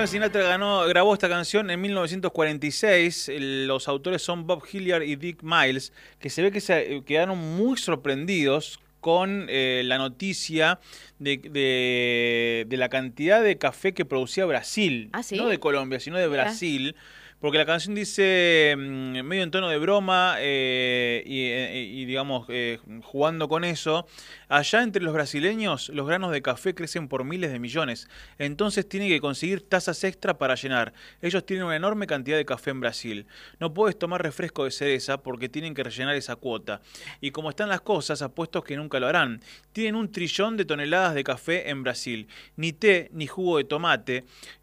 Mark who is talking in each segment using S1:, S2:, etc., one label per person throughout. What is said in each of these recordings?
S1: Frank Sinatra grabó esta canción en 1946. Los autores son Bob Hilliard y Dick Miles, que se ve que se quedaron muy sorprendidos con la noticia de la cantidad de café que producía Brasil.
S2: ¿Ah, sí?
S1: No de Colombia, sino de
S2: Mira.
S1: Brasil. Porque la canción dice, medio en tono de broma y digamos, jugando con eso, allá entre los brasileños los granos de café crecen por miles de millones, entonces tienen que conseguir tazas extra para llenar. Ellos tienen una enorme cantidad de café en Brasil. No puedes tomar refresco de cereza porque tienen que rellenar esa cuota. Y como están las cosas, apuestos que nunca lo harán. Tienen 1 trillón de toneladas de café en Brasil. Ni té, ni jugo de tomate,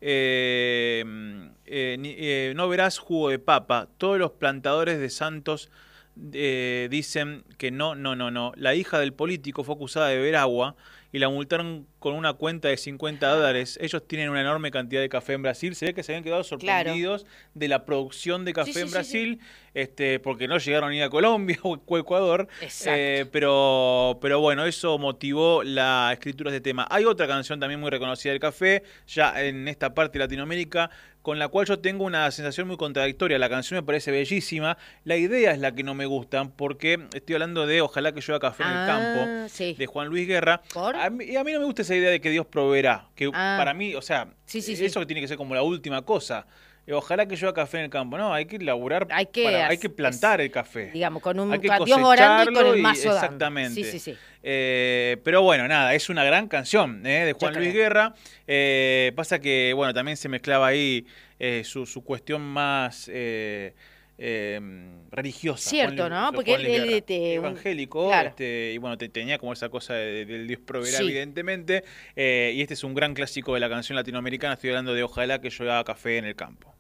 S1: no verás jugo de papa. Todos los plantadores de Santos dicen que no. La hija del político fue acusada de beber agua y la multaron con una cuenta de $50. Ellos tienen una enorme cantidad de café en Brasil. Se ve que se habían quedado sorprendidos de la producción de café en Brasil, porque no llegaron ni a Colombia o Ecuador. Pero bueno, eso motivó la escritura de este tema. Hay otra canción también muy reconocida del café, ya en esta parte de Latinoamérica, con la cual yo tengo una sensación muy contradictoria. La canción me parece bellísima, la idea es la que no me gusta, porque estoy hablando de Ojalá que llueva café en el campo, de Juan Luis Guerra. A mí no me gusta esa idea de que Dios proveerá, que para mí, o sea, eso que tiene que ser como la última cosa. Ojalá que llueva café en el campo. No, hay que laburar, hay que plantar el café.
S2: Digamos, con
S1: hay que
S2: Dios orando y con el mazo dando.
S1: Exactamente. Pero bueno, nada, es una gran canción de Juan Luis Guerra. Pasa que, bueno, también se mezclaba ahí su cuestión más religiosa.
S2: Cierto, ¿no? Porque él
S1: evangélico,
S2: claro.
S1: Y bueno, tenía como esa cosa del Dios proveerá, evidentemente. Y este es un gran clásico de la canción latinoamericana. Estoy hablando de Ojalá que llueva café en el campo.